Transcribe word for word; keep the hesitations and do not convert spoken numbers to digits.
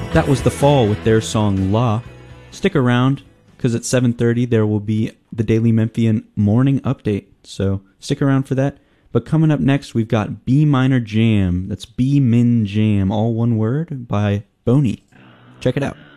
That was The Fall with their song La. Stick around, because at seven thirty there will be the Daily Memphian morning update, so stick around for that. But coming up next, we've got B Minor Jam. That's B Min Jam, all one word, by Boney. Check it out.